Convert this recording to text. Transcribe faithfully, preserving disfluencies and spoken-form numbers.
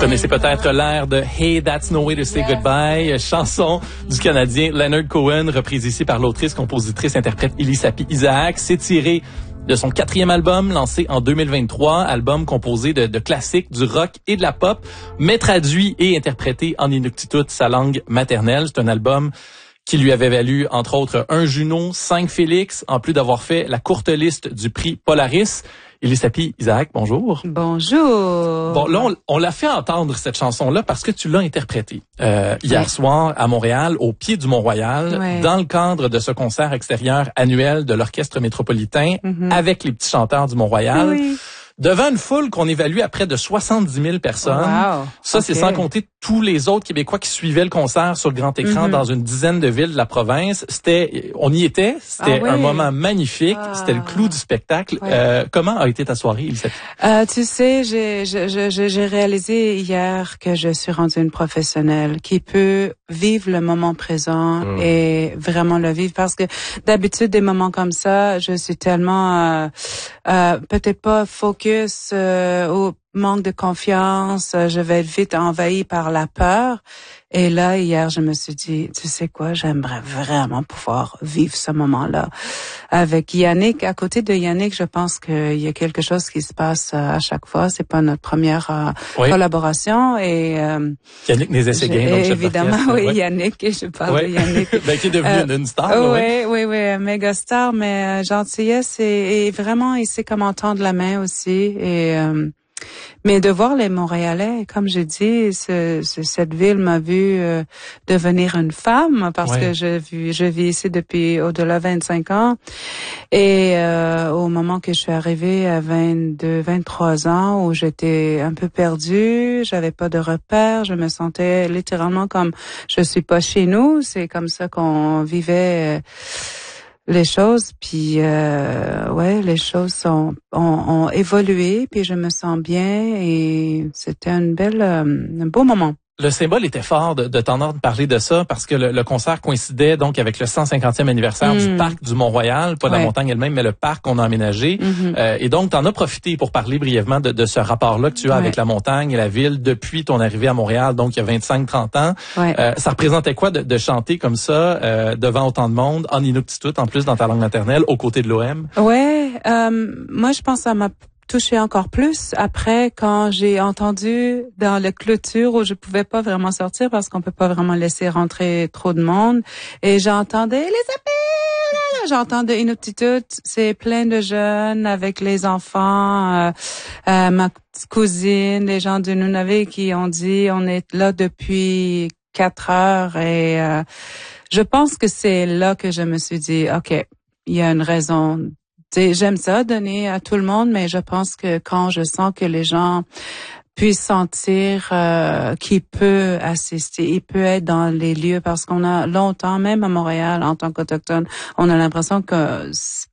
connaissez peut-être l'air de Hey, That's No Way to Say Goodbye, chanson du Canadien Leonard Cohen, reprise ici par l'autrice, compositrice, interprète Elisapie Isaac. C'est tiré de son quatrième album, lancé en deux mille vingt-trois, album composé de, de classiques, du rock et de la pop, mais traduit et interprété en Inuktitut, sa langue maternelle. C'est un album qui lui avait valu, entre autres, un Juno, cinq Félix, en plus d'avoir fait la courte liste du prix Polaris. Elisapie Isaac, bonjour. Bonjour. Bon, là, on, on l'a fait entendre, cette chanson-là, parce que tu l'as interprétée euh, hier ouais. soir à Montréal, au pied du Mont-Royal, ouais. dans le cadre de ce concert extérieur annuel de l'Orchestre métropolitain, mm-hmm. avec les petits chanteurs du Mont-Royal. Oui. Devant une foule qu'on évalue à près de soixante-dix mille personnes. Wow. Ça, okay. c'est sans compter tous les autres Québécois qui suivaient le concert sur le grand écran mm-hmm. dans une dizaine de villes de la province. C'était, on y était. C'était ah, oui. un moment magnifique. Ah. C'était le clou du spectacle. Ouais. Euh, comment a été ta soirée, Elisapie? Euh, tu sais, j'ai, j'ai, j'ai, j'ai réalisé hier que je suis rendue une professionnelle qui peut vivre le moment présent mm. et vraiment le vivre, parce que d'habitude, des moments comme ça, je suis tellement, euh, euh, peut-être pas focus euh, au manque de confiance, je vais être vite envahie par la peur. Et là, hier, je me suis dit, tu sais quoi, j'aimerais vraiment pouvoir vivre ce moment-là. Avec Yannick, à côté de Yannick, je pense qu'il y a quelque chose qui se passe à chaque fois. C'est pas notre première euh, oui. collaboration. Et euh, Yannick Nézet-Séguin, donc évidemment, oui, ouais. Yannick, je parle ouais. de Yannick. ben, qui est devenu euh, une star. Oui, ouais. oui, oui, un méga star, mais euh, gentillesse et, et vraiment, il sait comment tendre la main aussi. Et euh, mais de voir les Montréalais, comme je dis, ce, ce, cette ville m'a vu euh, devenir une femme, parce ouais. que je, je vis ici depuis au-delà de vingt-cinq ans. Et euh, au moment que je suis arrivée à vingt-deux, vingt-trois ans, où j'étais un peu perdue, j'avais pas de repères, je me sentais littéralement comme je suis pas chez nous. C'est comme ça qu'on vivait. Euh, les choses, puis euh, ouais, les choses sont ont, ont évolué, puis je me sens bien et c'était une belle, euh, un beau moment. Le symbole était fort de, de t'entendre parler de ça, parce que le, le concert coïncidait donc avec le cent cinquantième anniversaire mmh. du parc du Mont-Royal, pas ouais. la montagne elle-même, mais le parc qu'on a aménagé. Mmh. Euh, et donc, t'en as profité pour parler brièvement de, de ce rapport-là que tu as ouais. avec la montagne et la ville depuis ton arrivée à Montréal, donc il y a vingt-cinq trente ans. Ouais. Euh, ça représentait quoi de, de chanter comme ça euh, devant autant de monde, en Inuktitut, en plus dans ta langue maternelle, aux côtés de l'O M? Ouais, euh, moi je pense que ça m'a touché encore plus après, quand j'ai entendu dans la clôture où je pouvais pas vraiment sortir parce qu'on peut pas vraiment laisser rentrer trop de monde, et j'entendais les appels, j'entendais Inuktitut, c'est plein de jeunes avec les enfants, euh, euh, ma petite cousine, les gens du Nunavut qui ont dit on est là depuis quatre heures, et euh, je pense que c'est là que je me suis dit ok, il y a une raison. T'sais, j'aime ça, donner à tout le monde, mais je pense que quand je sens que les gens puissent sentir euh, qu'il peut assister, il peut être dans les lieux, parce qu'on a longtemps, même à Montréal, en tant qu'Autochtone, on a l'impression que